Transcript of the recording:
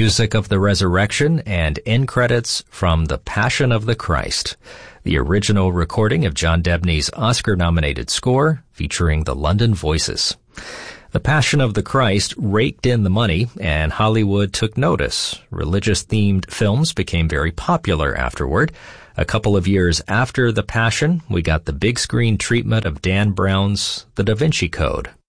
music of the resurrection and end credits from The Passion of the Christ, the original recording of John Debney's Oscar-nominated score featuring the London Voices. The Passion of the Christ raked in the money, and Hollywood took notice. Religious-themed films became very popular afterward. A couple of years after The Passion, we got the big screen treatment of Dan Brown's The Da Vinci Code,